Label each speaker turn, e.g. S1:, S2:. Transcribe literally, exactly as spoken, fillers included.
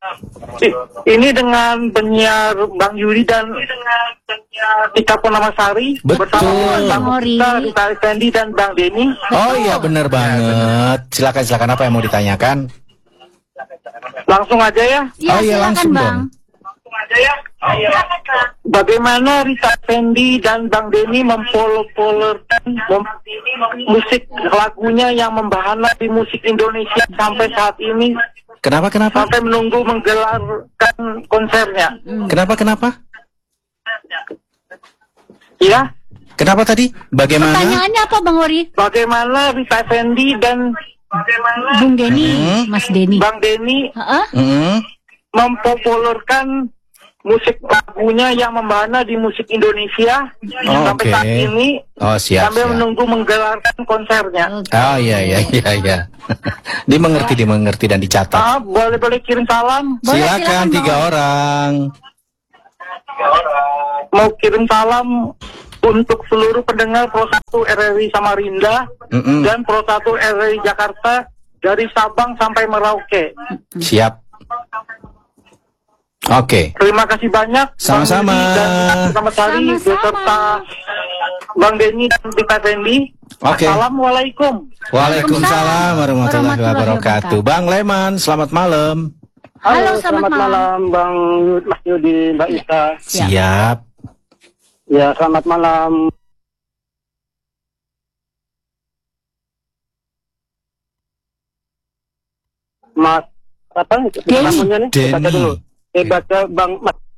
S1: I- Ini dengan penyiar Bang Yudi dan Tika Purnamasari
S2: Betul.
S1: bersama Bang
S3: Mori.
S1: Kita, Rita Effendi dan Bang Denny.
S2: Oh iya benar banget. Silakan silakan apa yang mau ditanyakan?
S1: Langsung aja ya.
S3: Ya,
S2: Oh iya
S3: silakan,
S2: langsung
S3: Bang.
S2: dong.
S1: Bagaimana Rita Effendi dan Bang Denny mempopulerkan mem- musik lagunya yang membahana di musik Indonesia sampai saat ini,
S2: Kenapa kenapa?
S1: sampai menunggu menggelarkan konsernya?
S2: Kenapa kenapa?
S1: Ya,
S2: Kenapa tadi? Bagaimana?
S3: Pertanyaannya apa, Bang Ori?
S1: bagaimana Rita Effendi dan
S3: Bung Denny,
S2: Hmm.
S3: Mas Denny.
S1: Bang Denny
S3: Heeh.
S2: Mm-mm.
S1: mempopulerkan musik lagunya yang membahana di musik Indonesia
S2: Oh,
S1: sampai
S2: oke.
S1: saat ini,
S2: Oh siap
S1: sampai
S2: siap.
S1: menunggu menggelarkan konsernya.
S3: Oke.
S2: Oh iya iya iya iya. Dimengerti dimengerti dan dicatat.
S1: Ah, boleh-boleh kirim salam.
S3: Boleh,
S2: Silakan
S3: silakan,
S2: tiga
S3: Bang.
S2: orang.
S1: Mau kirim salam untuk seluruh pendengar Pro satu R R I Samarinda
S2: Mm-mm.
S1: dan Pro satu R R I Jakarta dari Sabang sampai Merauke.
S2: Siap. Oke.
S1: Terima kasih banyak.
S2: Sama-sama.
S1: Bang Yudi dan Selamat Hari
S3: Sama-sama.
S1: beserta Bang Denny dan Rita Effendi.
S2: Oke.
S1: Assalamualaikum.
S2: Waalaikumsalam warahmatullahi
S3: Warahmatullahi
S2: wabarakatuh. Bang Leman, selamat malam.
S3: Halo, selamat malam.
S1: Bang Yud, Mas Yudi, Mbak Ita.
S3: Siap.
S2: Siap.
S1: Ya, selamat malam. Mas, apa
S3: Denny.
S1: namanya nih?
S2: Denny.
S1: Baca dulu. Eh, baca Bang Mas